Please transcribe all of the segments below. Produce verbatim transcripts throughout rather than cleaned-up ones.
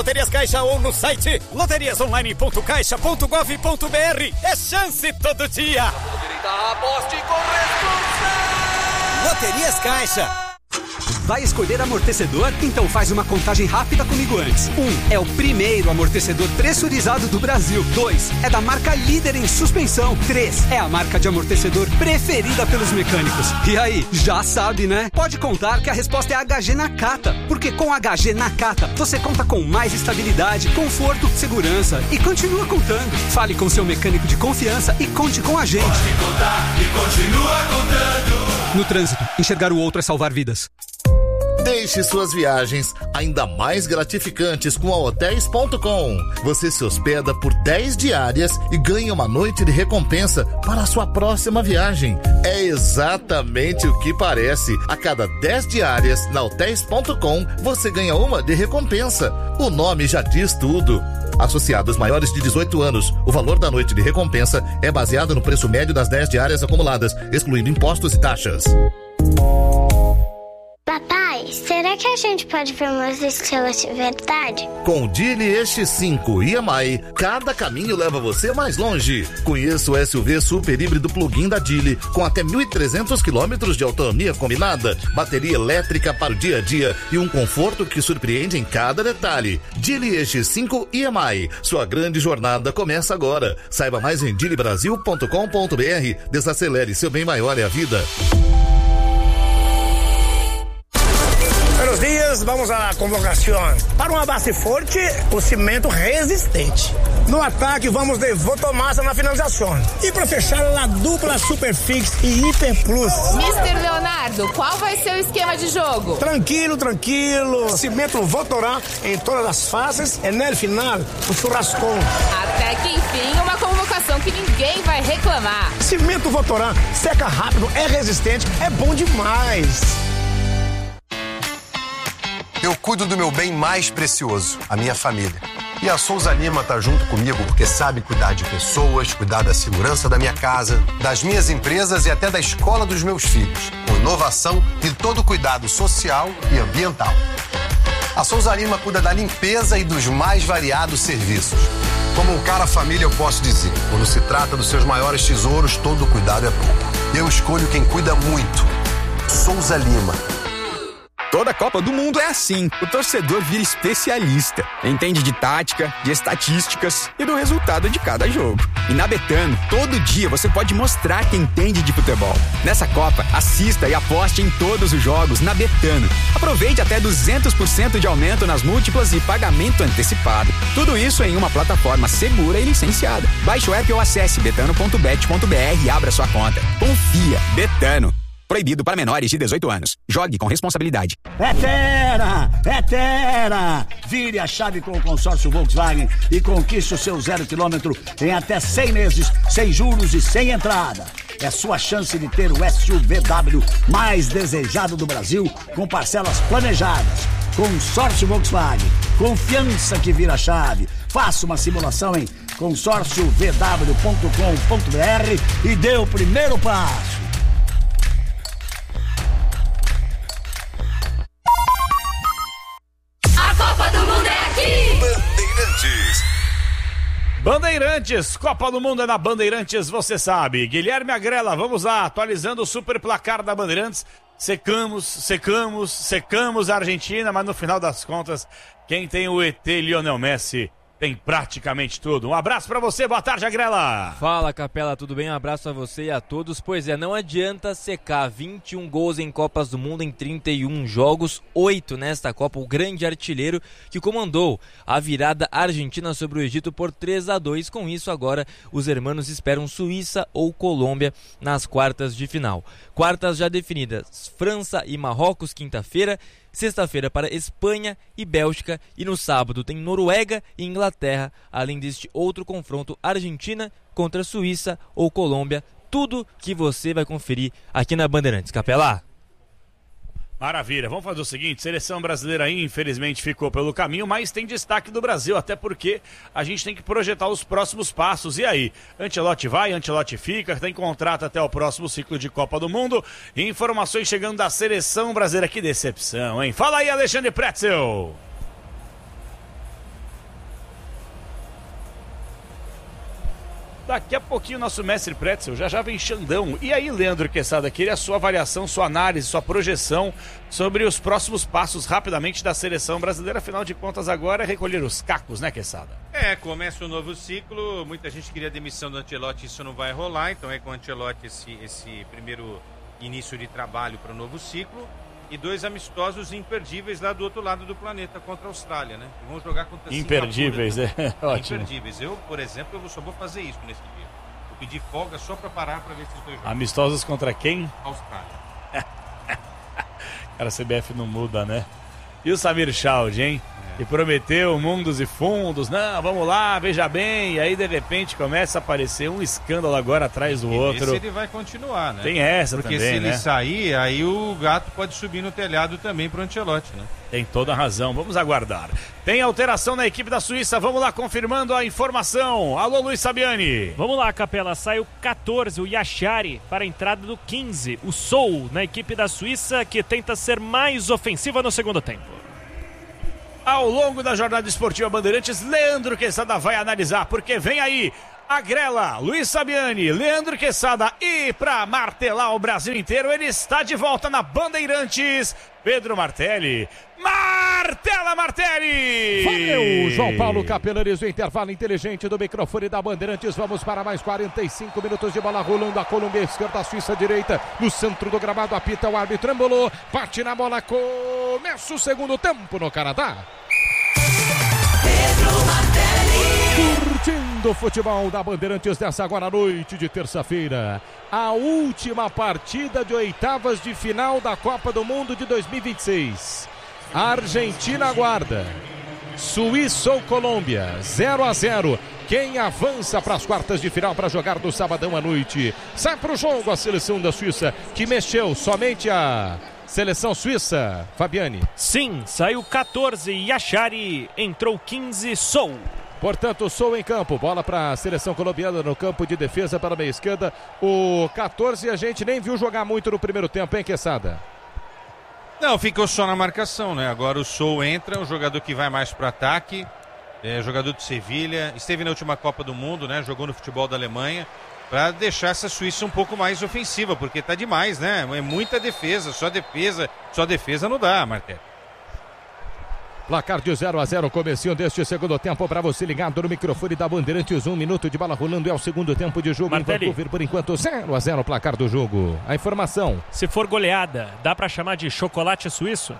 Loterias Caixa ou no site loterias online ponto caixa ponto gov ponto br. É chance todo dia. Aposte com responsabilidade. Loterias Caixa. Vai escolher amortecedor? Então faz uma contagem rápida comigo antes. Um, é o primeiro amortecedor pressurizado do Brasil. Dois, é da marca líder em suspensão. Três, é a marca de amortecedor preferida pelos mecânicos. E aí, já sabe, né? Pode contar que a resposta é H G Nakata. Porque com H G Nakata, você conta com mais estabilidade, conforto, segurança e continua contando. Fale com seu mecânico de confiança e conte com a gente. Pode contar e continua contando. No trânsito, enxergar o outro é salvar vidas. Deixe suas viagens ainda mais gratificantes com a hotéis ponto com. Você se hospeda por dez diárias e ganha uma noite de recompensa para a sua próxima viagem. É exatamente o que parece. A cada dez diárias na hotéis ponto com, você ganha uma de recompensa. O nome já diz tudo. Associados maiores de dezoito anos, o valor da noite de recompensa é baseado no preço médio das dez diárias acumuladas, excluindo impostos e taxas. Papai, será que a gente pode ver umas estrelas de verdade? Com o Geely E X cinco I M I, cada caminho leva você mais longe. Conheça o S U V super híbrido plug-in da Geely, com até mil e trezentos quilômetros de autonomia combinada, bateria elétrica para o dia a dia e um conforto que surpreende em cada detalhe. Geely E X cinco I M I, sua grande jornada começa agora. Saiba mais em geely brasil ponto com ponto br. Desacelere, seu bem maior é a vida. Buenos dias, vamos à convocação. Para uma base forte, o cimento resistente. No ataque, vamos de Votomassa na finalização. E para fechar, a dupla Superfix e Hiper Plus. mister Leonardo, qual vai ser o esquema de jogo? Tranquilo, tranquilo. Cimento Votorá em todas as fases e no final, o churrascão. Até que enfim, uma convocação que ninguém vai reclamar. Cimento Votorá seca rápido, é resistente, é bom demais. Eu cuido do meu bem mais precioso, a minha família. E a Souza Lima tá junto comigo porque sabe cuidar de pessoas, cuidar da segurança da minha casa, das minhas empresas e até da escola dos meus filhos, com inovação e todo cuidado social e ambiental. A Souza Lima cuida da limpeza e dos mais variados serviços. Como um cara família, eu posso dizer, quando se trata dos seus maiores tesouros, todo cuidado é pouco. Eu escolho quem cuida muito. Souza Lima. Toda Copa do Mundo é assim. O torcedor vira especialista. Entende de tática, de estatísticas e do resultado de cada jogo. E na Betano, todo dia você pode mostrar que entende de futebol. Nessa Copa, assista e aposte em todos os jogos na Betano. Aproveite até duzentos por cento de aumento nas múltiplas e pagamento antecipado. Tudo isso em uma plataforma segura e licenciada. Baixe o app ou acesse betano ponto bet ponto br e abra sua conta. Confia. Betano. Proibido para menores de dezoito anos. Jogue com responsabilidade. É Tera! É Tera! Vire a chave com o consórcio Volkswagen e conquiste o seu zero quilômetro em até cem meses, sem juros e sem entrada. É sua chance de ter o S U V W mais desejado do Brasil, com parcelas planejadas. Consórcio Volkswagen. Confiança que vira chave. Faça uma simulação em consórcio v w ponto com ponto br e dê o primeiro passo. Bandeirantes. Bandeirantes, Copa do Mundo é na Bandeirantes, você sabe. Guilherme Agrela, vamos lá, atualizando o super placar da Bandeirantes. Secamos, secamos, secamos a Argentina, mas no final das contas, quem tem o E T Lionel Messi tem praticamente tudo. Um abraço pra você, boa tarde, Agrela. Fala, Capela, tudo bem? Um abraço a você e a todos. Pois é, não adianta secar. vinte e um gols em Copas do Mundo em trinta e um jogos, oito nesta Copa. O grande artilheiro que comandou a virada argentina sobre o Egito por três a dois. Com isso, agora, os hermanos esperam Suíça ou Colômbia nas quartas de final. Quartas já definidas, França e Marrocos, quinta-feira. Sexta-feira para Espanha e Bélgica, e no sábado tem Noruega e Inglaterra, além deste outro confronto, Argentina contra Suíça ou Colômbia. Tudo que você vai conferir aqui na Bandeirantes. Capela. Maravilha, vamos fazer o seguinte, seleção brasileira aí infelizmente ficou pelo caminho, mas tem destaque do Brasil, até porque a gente tem que projetar os próximos passos. E aí, Ancelotti vai, Ancelotti fica, tem contrato até o próximo ciclo de Copa do Mundo. Informações chegando da seleção brasileira, que decepção, hein? Fala aí, Alexandre Pretzel. Daqui a pouquinho nosso mestre Pretzel já já vem Xandão. E aí, Leandro Quesada, queria a sua avaliação, sua análise, sua projeção sobre os próximos passos rapidamente da seleção brasileira. Afinal de contas, agora é recolher os cacos, né, Quesada? É, começa um novo ciclo. Muita gente queria a demissão do Ancelotti, isso não vai rolar. Então é com o Ancelotti esse, esse primeiro início de trabalho para o novo ciclo. E dois amistosos imperdíveis lá do outro lado do planeta contra a Austrália, né? E vão jogar contra imperdíveis, Singapura, é ótimo. Imperdíveis. Eu, por exemplo, eu só vou fazer isso nesse dia. Vou pedir folga só para parar para ver esses dois jogos. Amistosos contra quem? Austrália. Cara, a C B F não muda, né? E o Samir Chaud, hein? Que prometeu mundos e fundos, não, vamos lá, veja bem, e aí de repente começa a aparecer um escândalo agora atrás do e outro. Esse ele vai continuar, né? Tem essa Porque também, se né? ele sair, aí o gato pode subir no telhado também pro Ancelotti, né? Tem toda a razão, vamos aguardar. Tem alteração na equipe da Suíça, vamos lá confirmando a informação. Alô, Luiz Sabiani. Vamos lá, Capela, sai o catorze, o Yachari, para a entrada do quinze, o Sou, na equipe da Suíça, que tenta ser mais ofensiva no segundo tempo. Ao longo da jornada esportiva Bandeirantes, Leandro Quesada vai analisar, porque vem aí a grela, Luiz Sabiani, Leandro Quesada, e para martelar o Brasil inteiro, ele está de volta na Bandeirantes, Pedro Martelli. Martela Martelli! Valeu, João Paulo Capelares, o intervalo inteligente do microfone da Bandeirantes. Vamos para mais quarenta e cinco minutos de bola rolando. A Colômbia esquerda, a Suíça direita, no centro do gramado, apita o árbitro, embolou, bate na bola, começa o segundo tempo no Canadá. Pedro Martelli. Curtindo o futebol da Bandeirantes dessa agora noite de terça-feira. A última partida de oitavas de final da Copa do Mundo de dois mil e vinte e seis. A Argentina aguarda. Suíça ou Colômbia, zero a zero. Quem avança para as quartas de final para jogar no sabadão à noite? Sai para o jogo a seleção da Suíça, que mexeu somente a seleção suíça. Fabiane. Sim, saiu catorze, Yachari, entrou quinze, Sou. Portanto, Sou em campo, bola para a seleção colombiana no campo de defesa para a meia esquerda. O catorze a gente nem viu jogar muito no primeiro tempo, hein, Quesada? Não, ficou só na marcação, né? Agora o Sou entra, um jogador que vai mais para o ataque, é, jogador de Sevilha, esteve na última Copa do Mundo, né? Jogou no futebol da Alemanha, para deixar essa Suíça um pouco mais ofensiva, porque tá demais, né? É muita defesa, só defesa, só defesa não dá, Martelli. Placar de zero a zero, comecinho deste segundo tempo para você ligado no microfone da Bandeirantes. Um minuto de bola rolando, é o segundo tempo de jogo. Martelli. Em Vancouver, por enquanto, zero a zero, placar do jogo. A informação. Se for goleada, dá para chamar de chocolate suíço?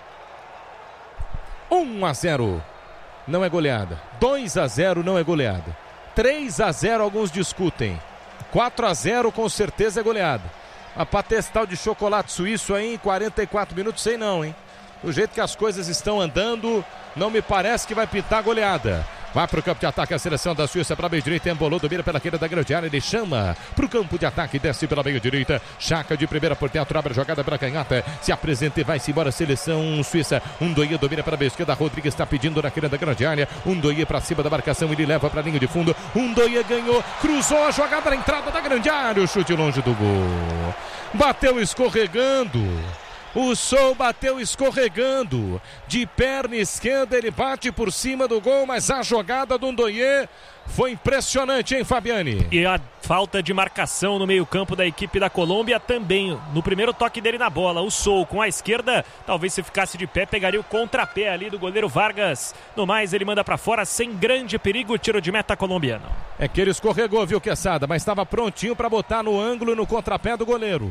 um a zero, não é goleada. dois a zero, não é goleada. três a zero, alguns discutem. quatro a zero, com certeza é goleada. A patestal de chocolate suíço aí em quarenta e quatro minutos, sei não, hein? Do jeito que as coisas estão andando, não me parece que vai pintar goleada. Vai para o campo de ataque a seleção da Suíça para a meia direita, embolou, domina pela queira da grande área, ele chama para o campo de ataque, desce pela meia direita, Chaka de primeira por dentro, abre a jogada para a canhota, se apresenta e vai-se embora a seleção suíça. Um doie domina para a meia esquerda, Rodrigues está pedindo na queira da grande área, um doie para cima da marcação, ele leva para a linha de fundo, um doie ganhou, cruzou a jogada na entrada da grande área, o chute longe do gol, bateu escorregando. O Sou bateu escorregando, de perna esquerda ele bate por cima do gol, mas a jogada do Ndoye foi impressionante, hein, Fabiane? E a falta de marcação no meio-campo da equipe da Colômbia também, no primeiro toque dele na bola, o Sou com a esquerda, talvez se ficasse de pé, pegaria o contrapé ali do goleiro Vargas, no mais ele manda pra fora sem grande perigo, tiro de meta colombiano. É que ele escorregou, viu, Quesada, mas estava prontinho para botar no ângulo no contrapé do goleiro.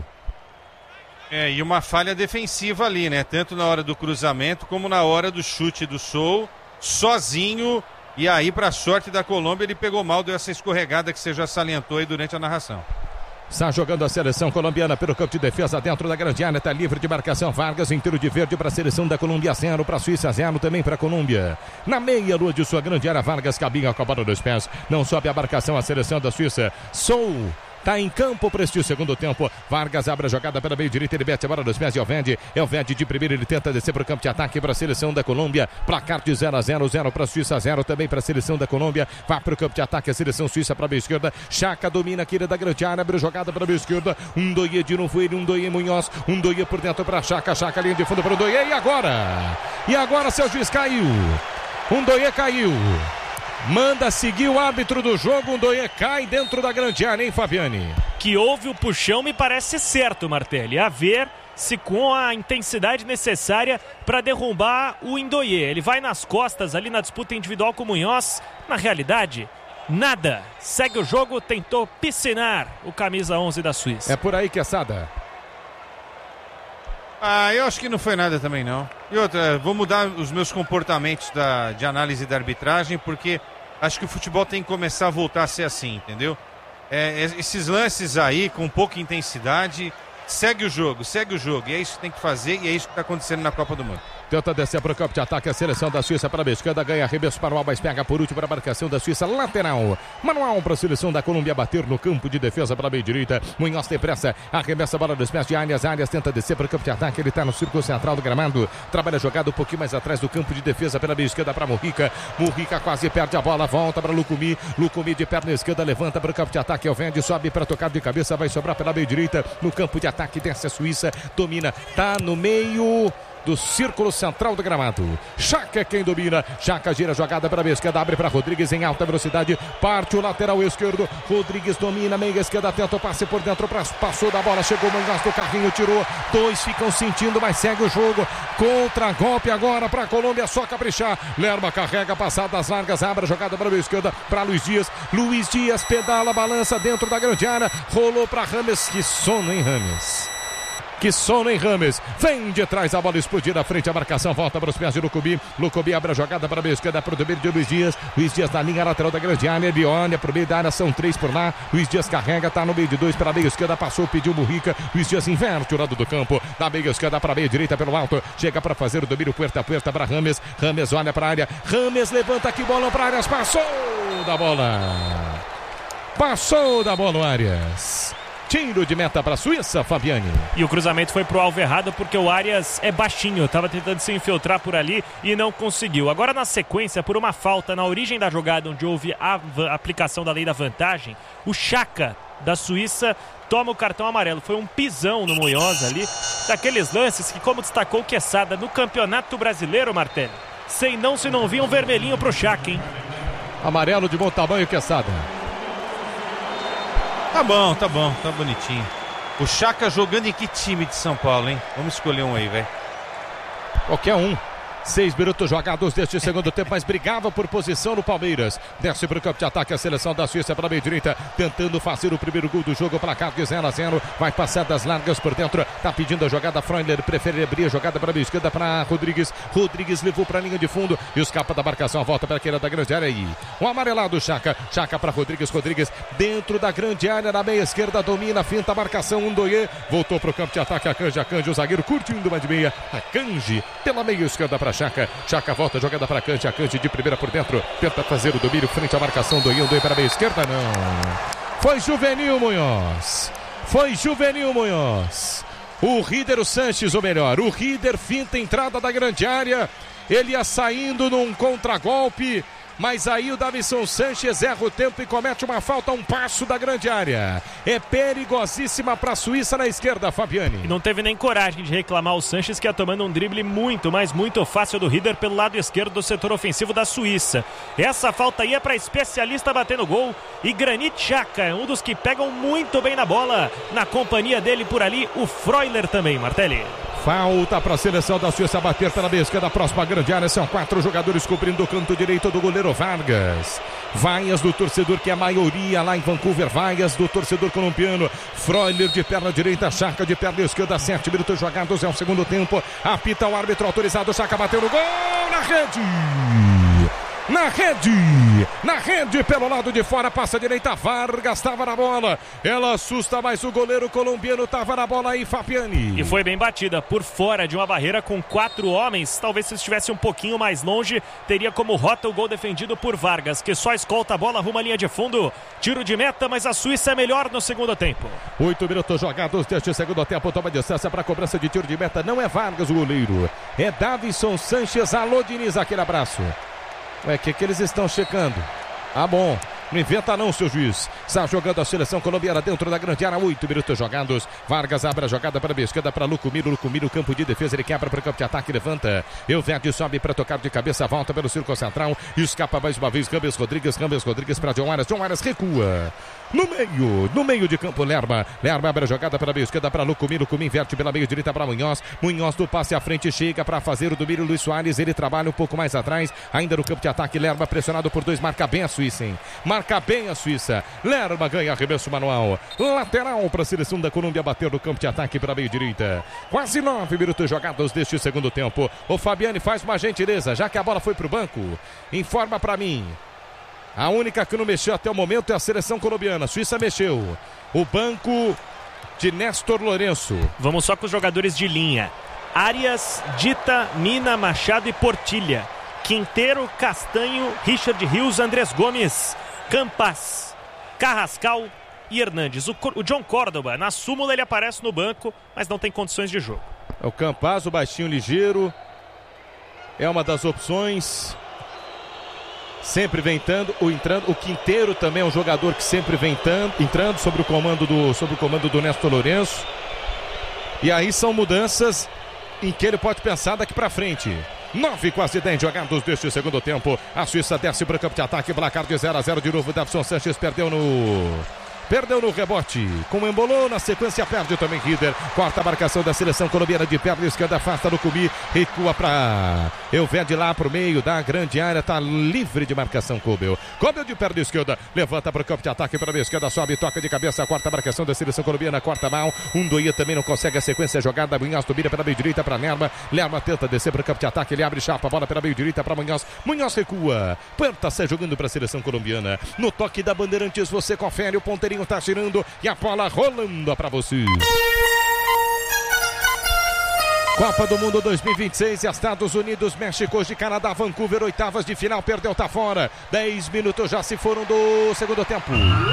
É, e uma falha defensiva ali, né? Tanto na hora do cruzamento como na hora do chute do Sou, sozinho. E aí, para sorte da Colômbia, ele pegou mal, deu essa escorregada que você já salientou aí durante a narração. Está jogando a seleção colombiana pelo campo de defesa dentro da grande área, está livre de marcação. Vargas inteiro de verde para a seleção da Colômbia, zero para a Suíça, zero também para a Colômbia. Na meia lua de sua grande área, Vargas cabinha com a bola dos pés, não sobe a marcação a seleção da Suíça. Sou está em campo para este segundo tempo. Vargas abre a jogada pela meio direita, ele mete a bola nos pés de Elvedi. Elvedi de primeiro, ele tenta descer para o campo de ataque para a seleção da Colômbia. Placar de zero a zero, zero para a Suíça, zero também para a seleção da Colômbia. Vai para o campo de ataque a seleção suíça para a meia esquerda. Chaka domina aqui da grande área, abre a jogada para a meia esquerda. Um doie de novo ele, um doie Munhoz, um doie por dentro para Chaka, Chaka linha de fundo para o doie. E agora? E agora seu juiz caiu. Um doie caiu. Manda seguir o árbitro do jogo, o Ndoye cai dentro da grande área, hein, Fabiane? Que houve o puxão me parece certo, Martelli. A ver se com a intensidade necessária para derrubar o Ndoye. Ele vai nas costas ali na disputa individual com o Munhoz. Na realidade, nada. Segue o jogo, tentou piscinar o camisa onze da Suíça. É por aí, Quesada. Ah, eu acho que não foi nada também, não. E outra, vou mudar os meus comportamentos da, de análise da arbitragem, porque acho que o futebol tem que começar a voltar a ser assim, entendeu? É, esses lances aí, com pouca intensidade, segue o jogo, segue o jogo. E é isso que tem que fazer e é isso que está acontecendo na Copa do Mundo. Tenta descer para o campo de ataque a seleção da Suíça para a esquerda, ganha arremesso para o Alba, pega por último para a marcação da Suíça, lateral. Manual para a seleção da Colômbia bater no campo de defesa para a meia direita. Munhoz tem pressa, arremessa a bola dos pés de Arias, Arias tenta descer para o campo de ataque, ele está no círculo central do gramado, trabalha jogado um pouquinho mais atrás do campo de defesa pela meia esquerda para Mujica. Mujica quase perde a bola, volta para Lucumí, Lucumí de perna esquerda, levanta para o campo de ataque, Elvende sobe para tocar de cabeça, vai sobrar pela meia direita, no campo de ataque desce a Suíça, domina, tá no meio do círculo central do gramado. Chaka é quem domina. Chaka gira a jogada para a esquerda, abre para Rodrigues em alta velocidade. Parte o lateral esquerdo. Rodrigues domina, meia esquerda, tenta o passe por dentro, pra, passou da bola, chegou o Munhoz do carrinho, tirou. Dois ficam sentindo, mas segue o jogo. Contra-golpe agora para a Colômbia, só caprichar. Lerma carrega, passadas largas, abre a jogada para a esquerda, para Luiz Dias. Luiz Dias pedala, balança dentro da grande área. Rolou para Rames. Que sono, hein, Rames? Que sono em Rames, vem de trás, a bola explodir na frente, a marcação volta para os pés de Lucumí. Lucumí abre a jogada para a esquerda, para o domínio de Luiz Dias. Luiz Dias na linha lateral da grande área, ele olha para o meio da área, são três por lá. Luiz Dias carrega, está no meio de dois para a meia esquerda, passou, pediu Mujica. Luiz Dias inverte o lado do campo, da meia esquerda para a meia direita pelo alto, chega para fazer o domínio puerta a puerta para Rames. Rames olha para a área, Rames levanta aqui, bola para Arias, passou da bola, passou da bola, Arias. Tiro de meta para a Suíça, Fabiane. E o cruzamento foi pro alvo errado porque o Arias é baixinho, estava tentando se infiltrar por ali e não conseguiu. Agora na sequência, por uma falta na origem da jogada, onde houve a aplicação da lei da vantagem, o Chaka da Suíça toma o cartão amarelo. Foi um pisão no Munhoz ali, daqueles lances que, como destacou o Quesada, no Campeonato Brasileiro, Martelli, sem não se não via um vermelhinho pro Chaka, hein? Amarelo de bom tamanho, Quesada. Tá bom, tá bom, tá bonitinho. O Chaka jogando em que time de São Paulo, hein? Vamos escolher um aí, velho. Qualquer um. Seis minutos jogados deste segundo tempo, mas brigava por posição no Palmeiras. Desce para o campo de ataque a seleção da Suíça para a meia direita, tentando fazer o primeiro gol do jogo, placar de zero a zero. Vai passar das largas por dentro, tá pedindo a jogada. Freundler prefere abrir a jogada para a meia esquerda para Rodrigues. Rodrigues levou para a linha de fundo e escapa da marcação, volta para a queira da grande área aí. O amarelado Chaka, Chaka para Rodrigues, Rodrigues dentro da grande área, na meia esquerda, domina, finta a marcação, Ndoye, voltou para o campo de ataque, a Kanji, a Kanji, o zagueiro curtindo mais de meia, a Kanji pela meia esquerda para Chaka, Chaka volta, jogada para Kanji, a Kanji de primeira por dentro, tenta fazer o domínio frente à marcação do Ndoye para a meia esquerda, não. Foi juvenil, Munhoz. Foi juvenil, Munhoz. O Rider, o Sanches, ou melhor, o Rider finta a entrada da grande área, ele ia saindo num contragolpe, mas aí o Davinson Sanches erra o tempo e comete uma falta a um passo da grande área. É perigosíssima para a Suíça na esquerda, Fabiane. E não teve nem coragem de reclamar o Sanches, que ia tomando um drible muito, mas muito fácil do Rieder pelo lado esquerdo do setor ofensivo da Suíça. Essa falta ia para especialista batendo gol. E Granit Xhaka, um dos que pegam muito bem na bola. Na companhia dele por ali, o Freuler também, Martelli. Falta para a seleção da Suíça bater pela meia esquerda, próxima grande área. São quatro jogadores cobrindo o canto direito do goleiro Vargas. Vaias do torcedor, que é a maioria lá em Vancouver. Vaias do torcedor colombiano. Freuler de perna direita, Chaka de perna esquerda. Sete minutos jogados, é o segundo tempo. Apita o árbitro autorizado. Chaka bateu no gol, na rede. Na rede, na rede pelo lado de fora, passa a direita, Vargas estava na bola, ela assusta, mas o goleiro colombiano estava na bola aí, Fabiani. E foi bem batida, por fora de uma barreira com quatro homens, talvez se estivesse um pouquinho mais longe, teria como rota o gol defendido por Vargas, que só escolta a bola rumo à linha de fundo, tiro de meta, mas a Suíça é melhor no segundo tempo. Oito minutos jogados deste segundo tempo, toma distância para a cobrança de tiro de meta, não é Vargas o goleiro, é Davinson Sanches. Alô, Diniz, aquele abraço. Ué, o que, que eles estão checando? Ah, bom. Não inventa não, seu juiz. Está jogando a seleção colombiana dentro da grande área. Oito minutos jogados. Vargas abre a jogada para a esquerda para Lucumiro. Lucumiro, campo de defesa. Ele quebra para o campo de ataque. Levanta. Eusébio sobe para tocar de cabeça. Volta pelo círculo central. Escapa mais uma vez. Rames Rodrigues. Rames Rodrigues para John Arias. John Arias recua. No meio, no meio de campo, Lerma. Lerma abre a jogada para a esquerda para Lucumiro. Lucumiro inverte pela meia direita para Munhoz. Munhoz do passe à frente chega para fazer o domínio. Luiz Soares, ele trabalha um pouco mais atrás. Ainda no campo de ataque, Lerma pressionado por dois. Marca bem a Suíça, hein? Marca bem a Suíça. Lerma ganha arremesso manual. Lateral para a seleção da Colômbia bater no campo de ataque para a meia direita. Quase nove minutos jogados deste segundo tempo. O Fabiani faz uma gentileza, já que a bola foi para o banco. Informa para mim. A única que não mexeu até o momento é a seleção colombiana. A Suíça mexeu. O banco de Néstor Lourenço. Vamos só com os jogadores de linha. Arias, Dita, Mina, Machado e Portilha. Quinteiro, Castanho, Richard Rios, Andrés Gomes, Campas, Carrascal e Hernandes. O, o John Córdoba, na súmula ele aparece no banco, mas não tem condições de jogo. É o Campas, o baixinho ligeiro. É uma das opções. Sempre vem entrando, o, entrando, o Quinteiro também é um jogador que sempre vem entrando, entrando sob o comando do, sob o comando do Néstor Lourenço. E aí são mudanças em que ele pode pensar daqui para frente. nove, quase dez jogados deste segundo tempo. A Suíça desce para o campo de ataque, placar de zero a zero de novo. Davidson Sanches perdeu no... Perdeu no rebote, com o Embolou, na sequência perde também Rieder. Quarta marcação da seleção colombiana de perna esquerda, afasta no Cubi, recua para Euvede lá para o meio da grande área, está livre de marcação Cobel. Cobel de perna esquerda, levanta para o campo de ataque para a esquerda, sobe, toca de cabeça, a quarta marcação da seleção colombiana, quarta mal, um Doia também não consegue a sequência jogada, Munhoz domina pela meio direita para Lerma, Lerma tenta descer para o campo de ataque, ele abre chapa, bola pela meio direita para Munhoz, Munhoz recua, Puerta sai jogando para a seleção colombiana, no toque da Bandeirantes você confere, o ponteirinho tá girando e a bola rolando para você. Copa do Mundo dois mil e vinte e seis, Estados Unidos, México, de Canadá, Vancouver, oitavas de final, perdeu, tá fora. dez minutos já se foram do segundo tempo.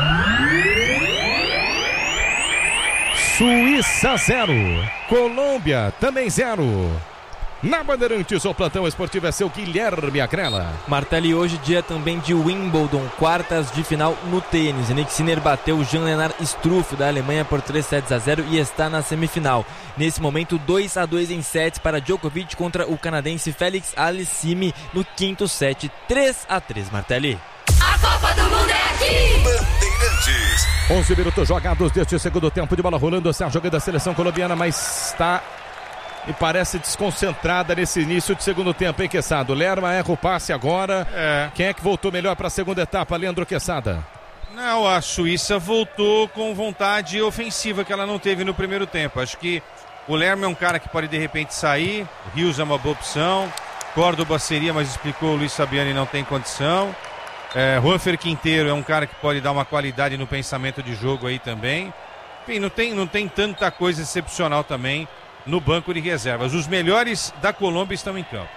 Suíça zero, Colômbia também zero. Na Bandeirantes, o plantão esportivo é seu Guilherme Agrela. Martelli, hoje dia também de Wimbledon, quartas de final no tênis. Nick Sinner bateu Jean-Lennard Struff da Alemanha por três sets a zero e está na semifinal. Nesse momento, dois a dois em sets para Djokovic contra o canadense Félix Alissimi no quinto set, três a três, Martelli. A Copa do Mundo é aqui! Bandeirantes. onze minutos jogados deste segundo tempo de bola rolando. Está jogando a seleção colombiana, mas está... E parece desconcentrada nesse início de segundo tempo, hein, Quesada? Lerma erra o passe agora. É. Quem é que voltou melhor para a segunda etapa, Leandro Quesada? Não, a Suíça voltou com vontade ofensiva que ela não teve no primeiro tempo. Acho que o Lerma é um cara que pode de repente sair. Rios é uma boa opção. Córdoba seria, mas explicou o Luiz Fabiani, não tem condição. É, Juanfer Quinteiro é um cara que pode dar uma qualidade no pensamento de jogo aí também. Enfim, não tem, não tem tanta coisa excepcional também no banco de reservas. Os melhores da Colômbia estão em campo.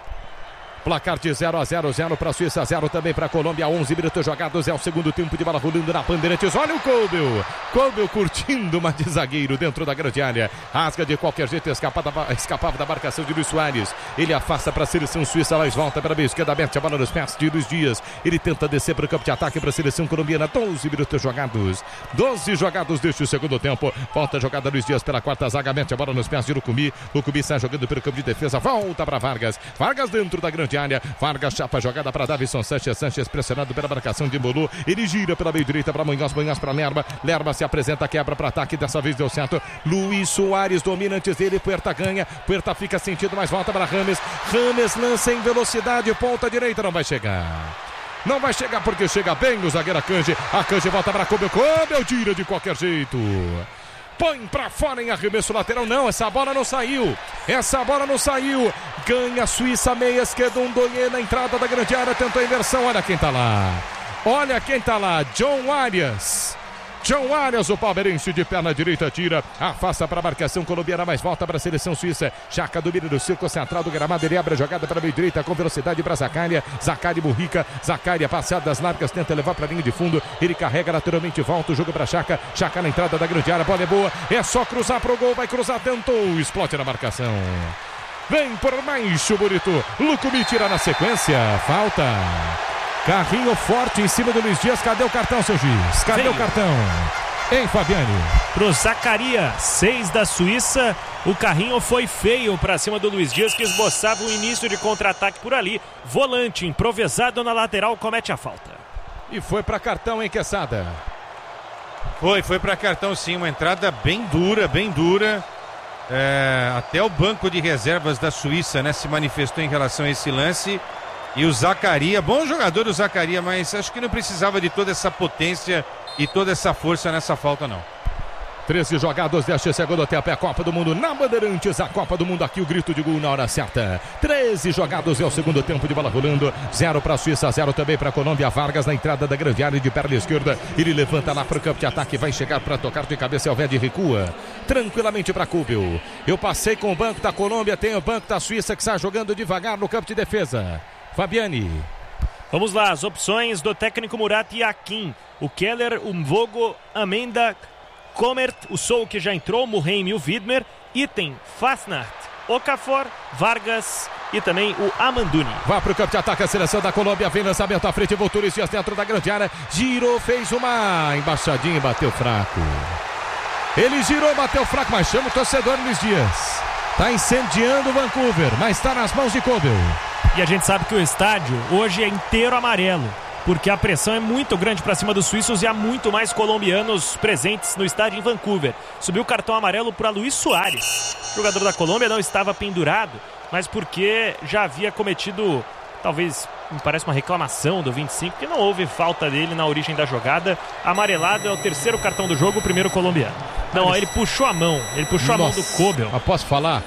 Placar de zero a zero, zero para a Suíça, zero também para a Colômbia. onze minutos jogados, é o segundo tempo de bola rolando na Bandeirantes. Olha o Cobel, Cobel curtindo uma de zagueiro dentro da grande área. Rasga de qualquer jeito, escapava da, escapava da marcação de Luiz Soares. Ele afasta para a seleção suíça, mas volta para a esquerda, mete a bola nos pés de Luiz Dias. Ele tenta descer para o campo de ataque para a seleção colombiana. doze minutos jogados, doze jogados deste segundo tempo. Volta a jogada Luiz Dias pela quarta zaga, mete a bola nos pés de Lucumí. Lucumí sai jogando pelo campo de defesa, volta para Vargas. Vargas dentro da grande área. Vargas chapa jogada para Davidson Sanches. Sanches pressionado pela marcação de Mbolu. Ele gira pela meio direita para Munhoz. Munhoz para Lerma. Lerma se apresenta, quebra para ataque. Dessa vez deu certo. Luiz Soares domina antes dele. Puerta ganha. Puerta fica sentido, mas volta para Rames. Rames lança em velocidade. Ponta direita, não vai chegar. Não vai chegar porque chega bem o zagueiro Akanji. Akanji volta para Cobel. Cobel tira de qualquer jeito. Põe pra fora em arremesso lateral. Não, essa bola não saiu. Essa bola não saiu. Ganha a Suíça, meia esquerda. Um Doye na entrada da grande área. Tentou a inversão. Olha quem tá lá. Olha quem tá lá. John Arias. John Arias, o palmeirense de perna direita, tira, afasta para a marcação colombiana, mas volta para a seleção suíça. Chaca domina do círculo central do gramado, ele abre a jogada para a meio direita com velocidade para Zaccaria. Zaccaria Burrica, Zaccaria passadas largas, tenta levar para a linha de fundo. Ele carrega lateralmente, volta o jogo para Chaca. Chaca na entrada da grande área, a bola é boa, é só cruzar para o gol, vai cruzar, tentou, explode na marcação. Vem por baixo, bonito. Lucumí tira na sequência, falta. Carrinho forte em cima do Luiz Dias. Cadê o cartão, seu juiz? Cadê Veio. o cartão? Hein, Fabiane? Pro Zacaria, seis da Suíça. O carrinho foi feio para cima do Luiz Dias, que esboçava o início de contra-ataque por ali. Volante improvisado na lateral comete a falta. E foi para cartão, hein, Quesada? Foi, foi para cartão sim. Uma entrada bem dura, bem dura. É, até o banco de reservas da Suíça, né, se manifestou em relação a esse lance. E o Zacaria, bom jogador o Zacaria, mas acho que não precisava de toda essa potência e toda essa força nessa falta, não. treze jogados deste segundo tempo, é a Copa do Mundo na Bandeirantes, a Copa do Mundo aqui, o grito de gol na hora certa. treze jogados é o segundo tempo de bola rolando, zero para a Suíça, zero também para a Colômbia. Vargas na entrada da grande área de perna esquerda, ele levanta lá para o campo de ataque, vai chegar para tocar de cabeça, Alvede recua, tranquilamente para Kubel. Eu passei com o banco da Colômbia, tem o banco da Suíça que está jogando devagar no campo de defesa. Fabiane. Vamos lá, as opções do técnico Murat Yakin. O Keller, o Mvogo, Amenda, Comert, o Sou que já entrou, Muheim e o Widmer, Item, Fasnacht, Okafor, Vargas e também o Amanduni. Vai para o campo de ataque a seleção da Colômbia, vem lançamento à frente, voltou Luiz Dias dentro da grande área, girou, fez uma embaixadinha e bateu fraco. Ele girou, bateu fraco, mas chama o torcedor Luiz Dias. Está incendiando o Vancouver, mas está nas mãos de Kubel. E a gente sabe que o estádio hoje é inteiro amarelo, porque a pressão é muito grande para cima dos suíços e há muito mais colombianos presentes no estádio em Vancouver. Subiu o cartão amarelo para Luiz Soares. O jogador da Colômbia não estava pendurado, mas porque já havia cometido, talvez, me parece uma reclamação do vinte e cinco, porque não houve falta dele na origem da jogada. Amarelado é o terceiro cartão do jogo, o primeiro colombiano. Não, ó, ele puxou a mão, ele puxou Nossa. a mão do Kubel. Mas posso falar?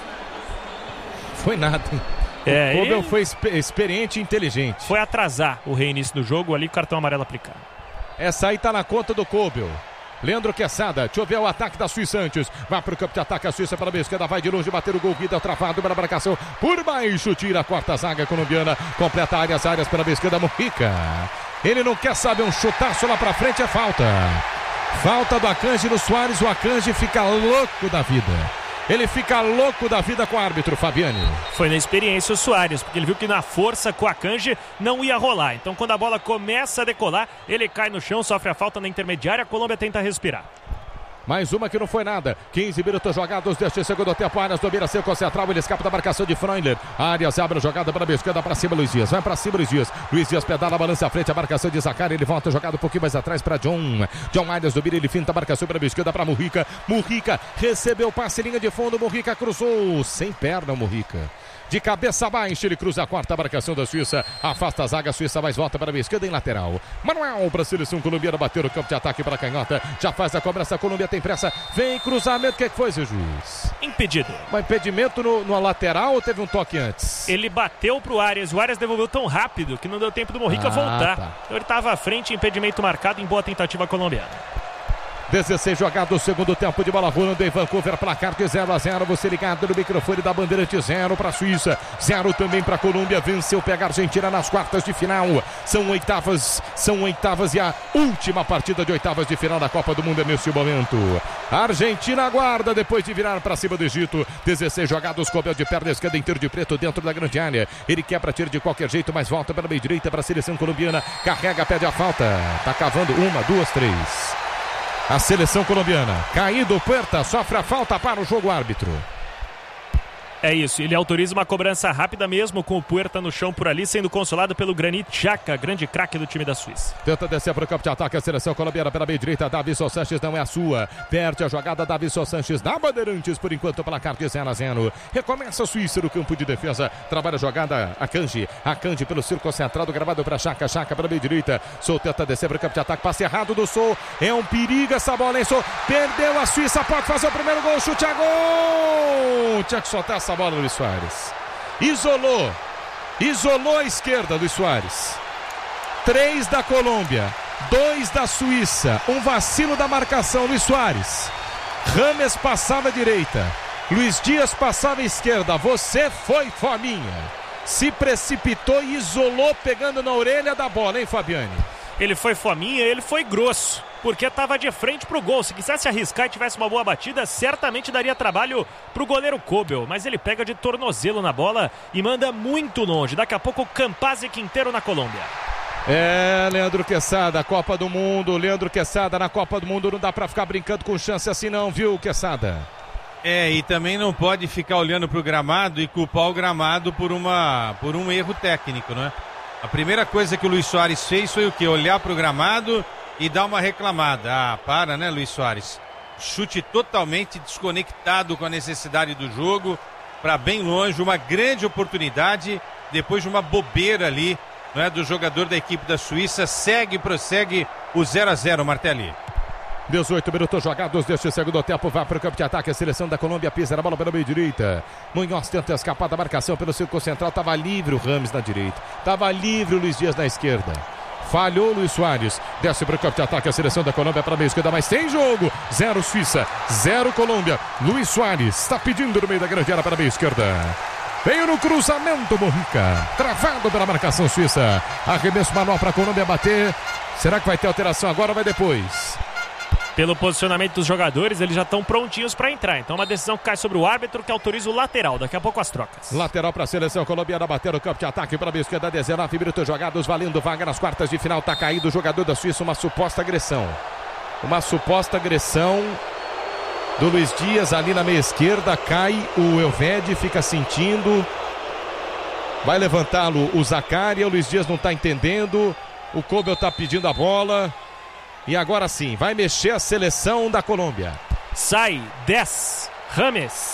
Foi nada, hein? É, o Kubel ele... foi experiente e inteligente. Foi atrasar o reinício do jogo ali, cartão amarelo aplicado. Essa aí tá na conta do Kubel. Leandro Quesada, deixa eu ver o ataque da Suíça antes. Vai pro campo de ataque a Suíça para a esquerda, vai de longe, bater o gol, Guida travado para a marcação. Por baixo, tira a quarta zaga colombiana, completa áreas, áreas para a esquerda, Mujica. Ele não quer saber, um chutaço lá pra frente é falta. Falta do Akanji no Soares, o Akanji fica louco da vida. Ele fica louco da vida com o árbitro, Fabiane. Foi na experiência o Soares, porque ele viu que na força com a Akanji não ia rolar. Então quando a bola começa a decolar, ele cai no chão, sofre a falta na intermediária, a Colômbia tenta respirar. Mais uma que não foi nada. quinze minutos jogados deste segundo tempo. Arias domina seu central. Ele escapa da marcação de Freundler. Arias abre a jogada para a esquerda, para cima Luiz Dias. Vai para cima Luiz Dias. Luiz Dias pedala, balança à frente. A marcação de Zacaria. Ele volta jogada um pouquinho mais atrás para John. John Arias domina. Ele finta a marcação para a esquerda para Mujica. Mujica recebeu o passe, linha de fundo. Mujica cruzou. Sem perna, Mujica. De cabeça baixa, ele cruza a quarta marcação da Suíça. Afasta a zaga, a Suíça mais volta para a esquerda em lateral. Manuel para a seleção colombiana, bateu no campo de ataque para a canhota. Já faz a cobrança, a Colômbia tem pressa. Vem cruzamento, o que, é que foi, seu juiz? Impedido. Um impedimento no, no lateral ou teve um toque antes? Ele bateu pro Arias, o Arias devolveu tão rápido que não deu tempo do Mujica ah, voltar. Tá. Então ele estava à frente, impedimento marcado em boa tentativa colombiana. dezesseis jogados, segundo tempo de bola rolando em Vancouver, placar de zero a zero, você ligado no microfone da Bandeirante, zero para a Suíça, zero também para a Colômbia, venceu, pega a Argentina nas quartas de final, são oitavas, são oitavas e a última partida de oitavas de final da Copa do Mundo é nesse momento. A Argentina aguarda depois de virar para cima do Egito, dezesseis jogados, Kubel de perna esquerda, inteiro de preto dentro da grande área, ele quebra, tira de qualquer jeito, mas volta para a meia direita para a seleção colombiana, carrega, pede a falta, tá cavando, uma, duas, três. A seleção colombiana, caído Puerta, sofre a falta para o jogo árbitro. É isso, ele autoriza uma cobrança rápida mesmo com o Puerta no chão por ali, sendo consolado pelo Granit Xhaka, grande craque do time da Suíça. Tenta descer para o campo de ataque a seleção colombiana pela meia direita, Davinson Sanches não é a sua. Perde a jogada, Davinson Sanches na Bandeirantes, por enquanto placar de zero a zero. Recomeça a Suíça no campo de defesa, trabalha a jogada Akanji, Akanji pelo círculo central, gravado para Xhaka, Xhaka pela meia direita. Sol tenta descer para o campo de ataque, passe errado do Sol, é um perigo essa bola, hein, Sol? Perdeu a Suíça, pode fazer o primeiro gol, chute a gol! Tinha que soltar essa bola, Luiz Soares. Isolou. Isolou a esquerda, Luiz Soares. Três da Colômbia. Dois da Suíça. Um vacilo da marcação, Luiz Soares. Rames passava à direita. Luiz Dias passava à esquerda. Você foi fominha. Se precipitou e isolou, pegando na orelha da bola, hein, Fabiane? Ele foi fominha, ele foi grosso, porque estava de frente para o gol. Se quisesse arriscar e tivesse uma boa batida, certamente daria trabalho para o goleiro Kubel. Mas ele pega de tornozelo na bola e manda muito longe. Daqui a pouco o Campazzi Quinteiro na Colômbia. É, Leandro Quesada, Copa do Mundo, Leandro Quesada na Copa do Mundo, não dá pra ficar brincando com chance assim não, viu, Quesada? É, e também não pode ficar olhando pro gramado e culpar o gramado por, uma, por um erro técnico, né? A primeira coisa que o Luis Soares fez foi o quê? Olhar pro gramado e dar uma reclamada. Ah, para, né, Luis Soares? Chute totalmente desconectado com a necessidade do jogo, para bem longe, uma grande oportunidade, depois de uma bobeira ali, não é, do jogador da equipe da Suíça. Segue, prossegue o zero a zero, Martelli. dezoito minutos jogados deste segundo tempo, vai para o campo de ataque, a seleção da Colômbia pisa na bola pela meio direita. Munhoz tenta escapar da marcação pelo círculo central, estava livre o Rames na direita, estava livre o Luiz Dias na esquerda. Falhou o Luis Soares, desce para o campo de ataque, a seleção da Colômbia para a meia esquerda, mas tem jogo. Zero Suíça, zero Colômbia. Luis Soares está pedindo no meio da grande área para a meia esquerda. Veio no cruzamento, Morrica, travado pela marcação suíça. Arremesso manual para a Colômbia bater. Será que vai ter alteração agora ou vai depois? Pelo posicionamento dos jogadores, eles já estão prontinhos para entrar. Então uma decisão que cai sobre o árbitro, que autoriza o lateral. Daqui a pouco as trocas. Lateral para a seleção colombiana, bater o campo de ataque para a esquerda, dezenove minutos jogados, valendo vaga nas quartas de final. Tá caído o jogador da Suíça, uma suposta agressão. Uma suposta agressão do Luiz Dias ali na meia esquerda. Cai o Elvedi, fica sentindo. Vai levantá-lo o Zaccaria, o Luiz Dias não está entendendo. O Kobel está pedindo a bola. E agora sim, vai mexer a seleção da Colômbia. Sai dez, Rames.